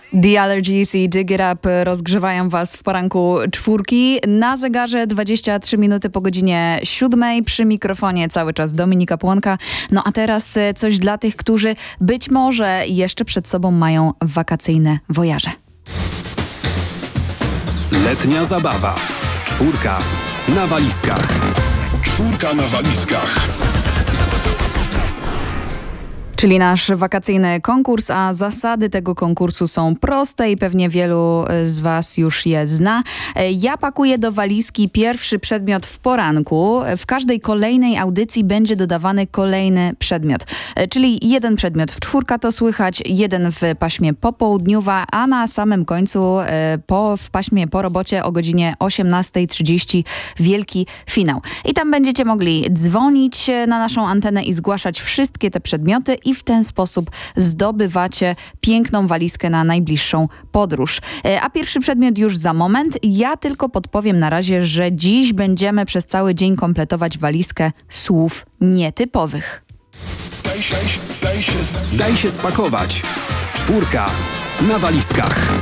The Allergies i Jig It Up rozgrzewają Was w poranku czwórki. Na zegarze 23 minuty po godzinie 7. Przy mikrofonie cały czas Dominika Płonka. No a teraz coś dla tych, którzy być może jeszcze przed sobą mają wakacyjne wojaże. Letnia zabawa. Czwórka na walizkach. Czwórka na walizkach. Czyli nasz wakacyjny konkurs, a zasady tego konkursu są proste i pewnie wielu z Was już je zna. Ja pakuję do walizki pierwszy przedmiot w poranku. W każdej kolejnej audycji będzie dodawany kolejny przedmiot. Czyli jeden przedmiot w czwórka to słychać, jeden w paśmie popołudniowa, a na samym końcu w paśmie po robocie o godzinie 18:30 wielki finał. I tam będziecie mogli dzwonić na naszą antenę i zgłaszać wszystkie te przedmioty i w ten sposób zdobywacie piękną walizkę na najbliższą podróż. A pierwszy przedmiot już za moment. Ja tylko podpowiem na razie, że dziś będziemy przez cały dzień kompletować walizkę słów nietypowych. Daj się spakować. Czwórka na walizkach.